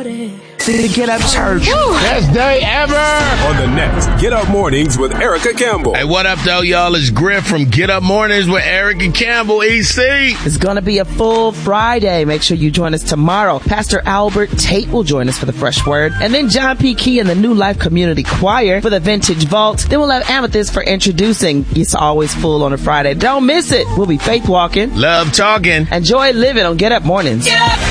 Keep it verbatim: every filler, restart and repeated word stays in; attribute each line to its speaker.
Speaker 1: morning. The Get Up Church.
Speaker 2: Woo. Best day ever.
Speaker 3: On the next Get Up Mornings with Erica Campbell.
Speaker 2: Hey, what up, though, y'all? It's Griff from Get Up Mornings with Erica Campbell, E C.
Speaker 1: It's going to be a full Friday. Make sure you join us tomorrow. Pastor Albert Tate will join us for the Fresh Word. And then John P. Key and the New Life Community Choir for the Vintage Vault. Then we'll have Amethyst for introducing It's Always Full on a Friday. Don't miss it. We'll be faith walking,
Speaker 2: love talking,
Speaker 1: and joy living on Get Up Mornings. Get up.